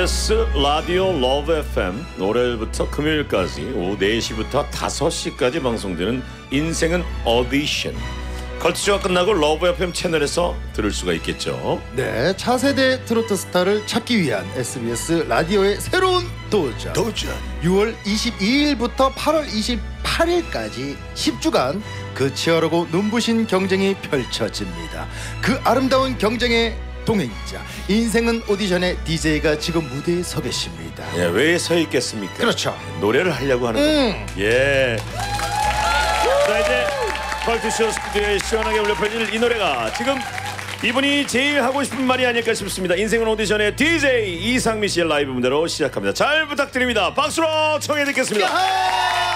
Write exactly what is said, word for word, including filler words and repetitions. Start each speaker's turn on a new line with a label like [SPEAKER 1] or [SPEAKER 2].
[SPEAKER 1] 에스비에스 라디오 러브 에프엠 월요일부터 금요일까지 오후 네 시부터 다섯 시까지 방송되는 인생은 오디션. 컬투쇼가 끝나고 러브 에프엠 채널에서 들을 수가 있겠죠.
[SPEAKER 2] 네, 차세대 트로트 스타를 찾기 위한 에스비에스 라디오의 새로운 도전.
[SPEAKER 3] 도전.
[SPEAKER 2] 유월 이십이일부터 팔월 이십팔일까지 십 주간 그 치열하고 눈부신 경쟁이 펼쳐집니다. 그 아름다운 경쟁의 동행자, 인생은 오디션의 디제이가 지금 무대에 서 계십니다.
[SPEAKER 1] 예, 왜 서 있겠습니까?
[SPEAKER 2] 그렇죠.
[SPEAKER 1] 노래를 하려고 하는
[SPEAKER 2] 음.
[SPEAKER 1] 거죠. 예. 자, 이제 컬투쇼 스튜디오에 시원하게 울려 퍼질 이 노래가 지금 이분이 제일 하고 싶은 말이 아닐까 싶습니다. 인생은 오디션의 디제이 이상미 씨의 라이브 무대로 시작합니다. 잘 부탁드립니다. 박수로 청해 듣겠습니다.
[SPEAKER 2] 야하!